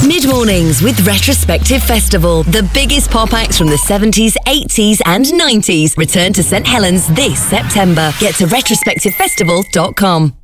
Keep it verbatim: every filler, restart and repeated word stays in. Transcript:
Mid-mornings with Retrospective Festival. The biggest pop acts from the seventies, eighties and nineties return to Saint Helens this September. Get to retrospective festival dot com.